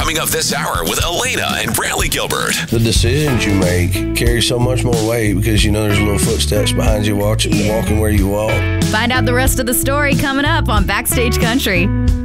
coming up this hour with Elena and Brantley Gilbert. The decisions you make carry so much more weight because you know there's little footsteps behind you walking where you walk. Find out the rest of the story coming up on Backstage Country.